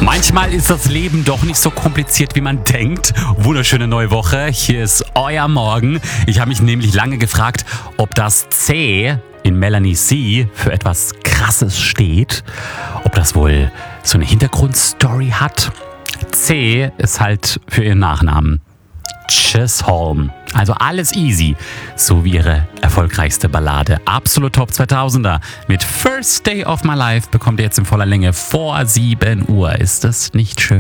Manchmal ist das Leben doch nicht so kompliziert, wie man denkt. Wunderschöne neue Woche. Hier ist euer Morgen. Ich habe mich nämlich lange gefragt, ob das C in Melanie C für etwas Krasses steht. Ob das wohl so eine Hintergrundstory hat. C ist halt für ihren Nachnamen. Chisholm. Also alles easy. So wie ihre erfolgreichste Ballade. Absolut Top 2000er. Mit First Day of My Life bekommt ihr jetzt in voller Länge vor 7 Uhr. Ist das nicht schön?